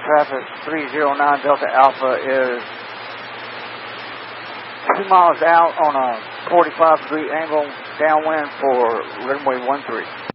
traffic 309 Delta Alpha is 2 miles out on a 45-degree angle downwind for runway 13.